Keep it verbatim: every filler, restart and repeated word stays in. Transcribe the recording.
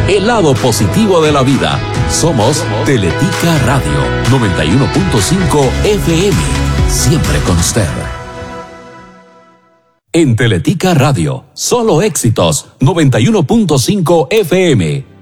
el lado positivo de la vida. Somos Teletica Radio, noventa y uno punto cinco F M. Siempre con usted. En Teletica Radio, solo éxitos, noventa y uno punto cinco F M.